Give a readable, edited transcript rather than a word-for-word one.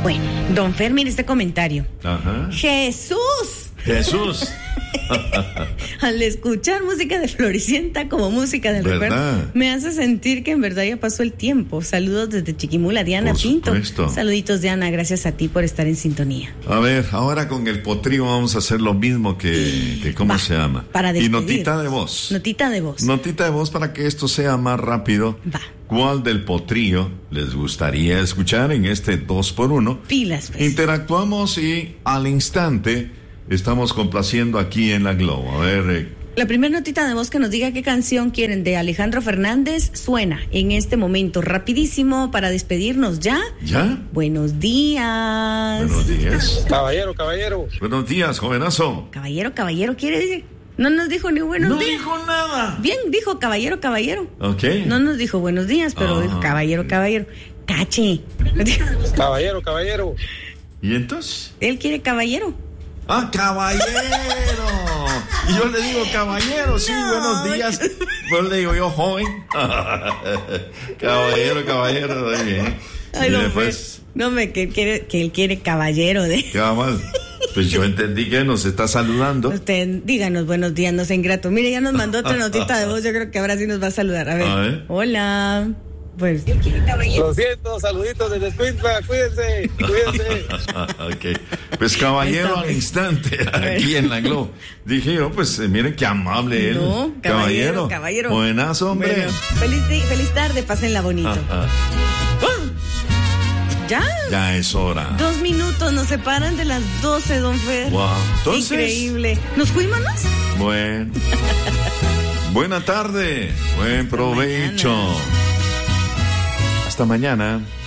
Bueno, don Fer, mire este comentario. Ajá. ¡Jesús! Al escuchar música de Floricienta como música del recuerdo, me hace sentir que en verdad ya pasó el tiempo. Saludos desde Chiquimula, Diana por Pinto. Supuesto. Saluditos, Diana, gracias a ti por estar en sintonía. A ver, ahora con el potrillo vamos a hacer lo mismo que ¿cómo se llama? Para despedir. Y notita de voz. Notita de voz. Notita de voz para que esto sea más rápido. Va. ¿Cuál del potrillo les gustaría escuchar en este 2x1? Pilas, pues. Interactuamos y al instante estamos complaciendo aquí en la Globo. A ver. La primera notita de voz que nos diga qué canción quieren de Alejandro Fernández suena en este momento. Rapidísimo para despedirnos ya. ¿Ya? Buenos días. Buenos días. Caballero. Buenos días, jovenazo. Caballero, quiere decir. No nos dijo ni buenos días. No dijo nada. Bien, dijo caballero. Ok. No nos dijo buenos días, pero dijo caballero. Cache. Caballero. ¿Y entonces? Él quiere caballero. ¡Ah, caballero! Y yo le digo, caballero, sí, no, buenos días. Pues le digo yo, joven. Caballero, muy bien. Ay, y no, después... que él quiere caballero de... ¿Qué más? Pues yo entendí que nos está saludando. Usted, díganos buenos días, no sea ingrato. Mire, ya nos mandó otra notita de voz, yo creo que ahora sí nos va a saludar. A ver. Hola. Pues. Lo siento, saluditos desde Escuintla, cuídense. Ok. Pues caballero al instante, aquí en la Globo. Dije yo, pues miren qué amable él. No, caballero. Buenazo, hombre. Bueno, feliz tarde, pásenla bonito. ¿Ya? Ya es hora. 2 minutos, nos separan de las 12, don Fer. Wow. Entonces, increíble. ¿Nos fuimos? Bueno. Buena tarde. Buen provecho. Hasta mañana.